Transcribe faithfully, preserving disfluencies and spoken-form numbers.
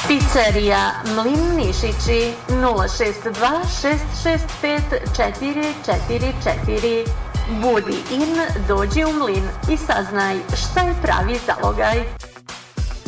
Pizzerija Mlin Nišići nula šest dva šest šest pet četiri četiri četiri. Budi in, dođi u Mlin i saznaj šta je pravi zalogaj.